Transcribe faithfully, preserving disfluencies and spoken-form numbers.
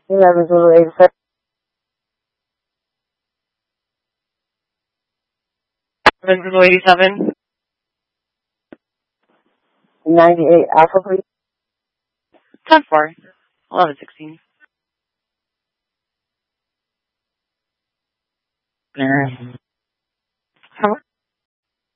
eleven Zulu eighty-seven. eleven Zulu eighty-seven. ninety-eight Alpha, please. ten four. eleven sixteen. Alright.